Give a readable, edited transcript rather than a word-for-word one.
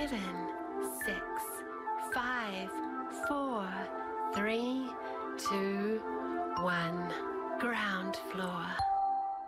7, 6, 5, 4, 3, 2, 1. Ground.